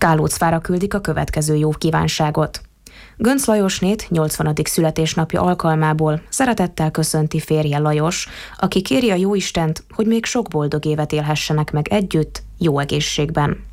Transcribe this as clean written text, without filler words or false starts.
Kálócfára küldik a következő jó kívánságot. Göncz Lajosnét 80. születésnapja alkalmából szeretettel köszönti férje Lajos, aki kéri a jóistent, hogy még sok boldog évet élhessenek meg együtt, jó egészségben.